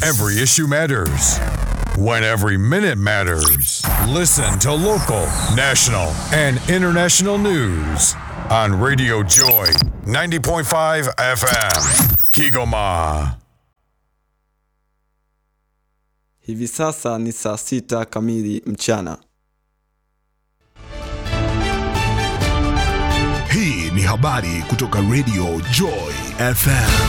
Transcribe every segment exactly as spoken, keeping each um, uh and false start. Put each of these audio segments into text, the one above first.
every issue matters. When every minute matters. Listen to local, national, and international news on Radio Joy ninety point five F M. Kigoma. Hivi sasa ni saa sita kamili mchana. Hii ni habari kutoka Radio Joy F M.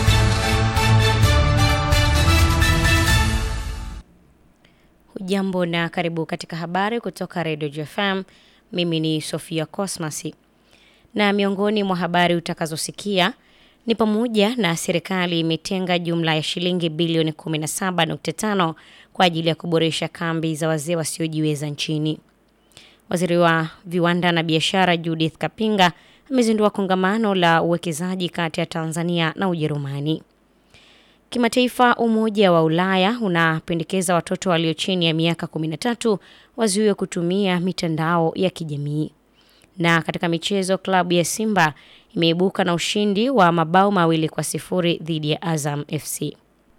Hujambo na karibu katika habari kutoka Radio Joy F M. Mimi ni Sofia Cosmas. Na miongoni mwa habari utakazosikia ni pamoja na serikali imetenga jumla ya shilingi bilioni kumi na saba nukta tano kwa ajili ya kuboresha kambi za wazee wasiojiweza nchini. Waziri wa viwanda na biashara Judith Kapinga amezindua kongamano la uwekezaji kati ya Tanzania na Ujerumani. Kimataifa, Umoja wa Ulaya unapendekeza watoto walio chini ya miaka kumi na tatu wazuiwe kutumia mitandao ya kijamii. Na katika michezo, klabu ya Simba imeibuka na ushindi wa mabao mawili kwa sifuri dhidi ya Azam F C.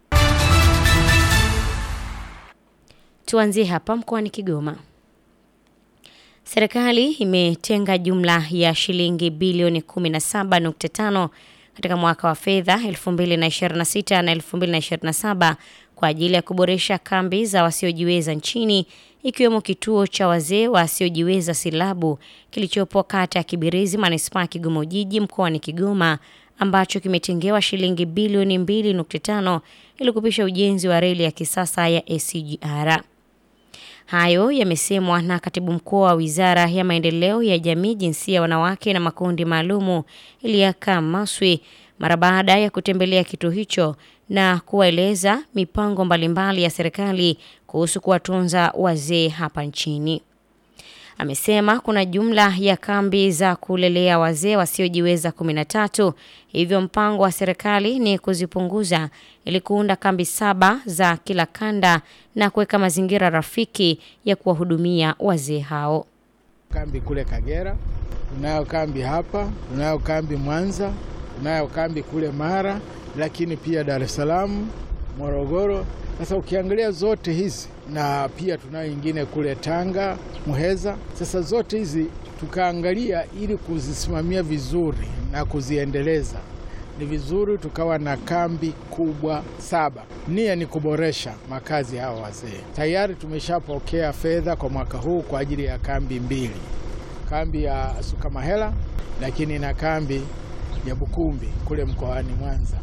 Tuanzie hapa mkoani Kigoma. Serikali imetenga jumla ya shilingi bilioni kumi na saba nukta tano katika mwaka wa fedha elfu mbili na ishirini na sita na elfu mbili na ishirini na saba kwa ajili ya kuboresha kambi za wasiojiweza nchini, ikiwemo kituo cha wazee wasiojiweza Silabu kilichopo kata ya Kibirizi, manispaa Kigoma Ujiji, mkoani Kigoma, ambacho kimetengewa shilingi bilioni mbili nukta tano ili kupisha ujenzi wa reli ya kisasa ya S G R. Hayo yamesemwa na Katibu Mkuu wa Wizara ya Maendeleo ya Jamii, Jinsia, Wanawake na Makundi Maalumu, Eliaka Maswi, mara baada ya kutembelea kituo hicho na kueleza mipango mbalimbali ya serikali kuhusu kuwatunza wazee hapa nchini. Amesema kuna jumla ya kambi za kulelea wazee wasiojiweza kumi na tatu, hivyo mpango wa serikali ni kuzipunguza ili kuunda kambi saba za kila kanda na kuweka mazingira rafiki ya kuwahudumia wazee hao. Kambi kule Kagera, tunayo kambi hapa, tunayo kambi Mwanza, tunayo kambi kule Mara, lakini pia Dar es Salaam, Morogoro. Sasa ukiangalia zote hizi, na pia tunayo nyingine kule Tanga, Muheza. Sasa zote hizi tukaangalia ili kuzisimamia vizuri na kuziendeleza. Ni vizuri tukawa na kambi kubwa saba. Nia ni kuboresha makazi hao wazee. Tayari tumeshapokea fedha kwa mwaka huu kwa ajili ya kambi mbili. Kambi ya Sukamahela, lakini na kambi ya Bukumbi kule mkoani Mwanza.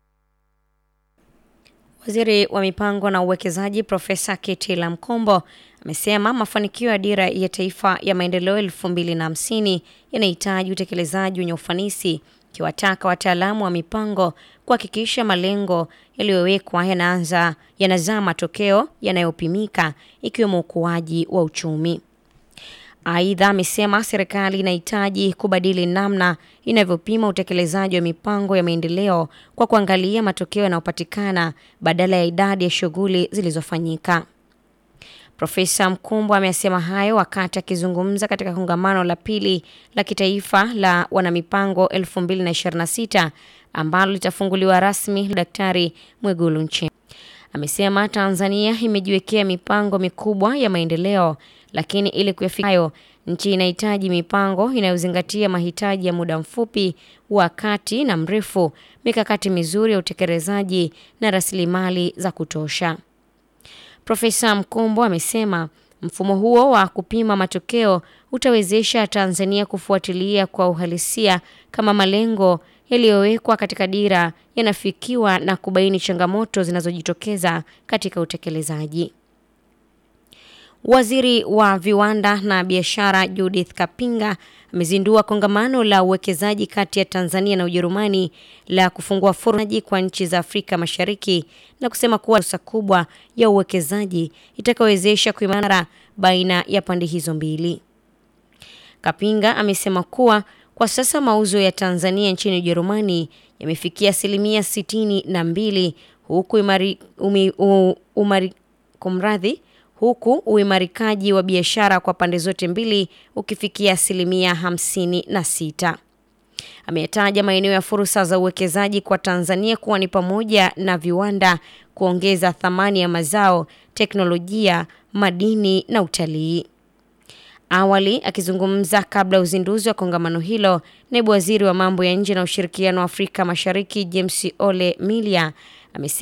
Waziri wa Mipango na Uwekezaji Profesa Kitila Mkombo amesema mafanikio ya Dira ya Taifa ya Maendeleo elfu mbili na hamsini yanahitaji utekelezaji wenye ufanisi, kiwataka wataalamu wa mipango kuhakikisha malengo yaliyowekwa yanaanza yanazaa matokeo yanayopimika, ikiwemo ukuaji wa uchumi. Aidha, amesema serikali inahitaji kubadili namna inavyopima utekelezaji wa mipango ya maendeleo kwa kuangalia matokeo yanayopatikana badala ya idadi ya shughuli zilizofanyika. Profesa Mkumbo amesema hayo wakati akizungumza katika kongamano la pili la kitaifa la wanamipango elfu mbili na ishirini na sita ambalo litafunguliwa rasmi Daktari Mwigulu Nchemba. Amesema Tanzania imejiwekea mipango mikubwa ya maendeleo, lakini ili kuyafikia hayo, nchi inahitaji mipango inayozingatia mahitaji ya muda mfupi, wa kati na mrefu, mikakati mizuri ya utekelezaji na rasilimali za kutosha. Profesa Mkombo amesema mfumo huo wa kupima matokeo utawezesha Tanzania kufuatilia kwa uhalisia kama malengo yaliyowekwa katika dira yanafikiwa na kubaini changamoto zinazojitokeza katika utekelezaji. Waziri wa Viwanda na Biashara Judith Kapinga amezindua kongamano la uwekezaji kati ya Tanzania na Ujerumani la kufungua fursa kwa nchi za Afrika Mashariki na kusema kuwa fursa kubwa ya uwekezaji itakayowezesha kuimarisha baina ya pande hizo mbili. Kapinga amesema kuwa kwa sasa mauzo ya Tanzania nchini Ujerumani yamefikia asilimia sitini na mbili huku imari, umi, umari, kumradhi huku uimarikaji wa biashara kwa pande zote mbili ukifikia asilimia hamsini na sita. Ameyataja maeneo ya fursa za uwekezaji kwa Tanzania kuwa ni pamoja na viwanda, kuongeza thamani ya mazao, teknolojia, madini na utalii. Awali akizungumza kabla uzinduzi wa kongamano hilo, naibu waziri wa mambo ya nje na ushirikiano wa Afrika Mashariki James Ole Milia amesema